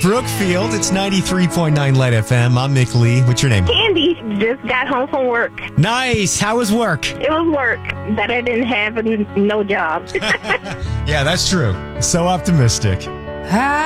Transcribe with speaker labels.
Speaker 1: Brookfield. It's 93.9 Light FM. I'm Nick Lee. What's your name?
Speaker 2: Candy just got home from work.
Speaker 1: Nice. How was work?
Speaker 2: It was work that I didn't have no job.
Speaker 1: Yeah, that's true. So optimistic.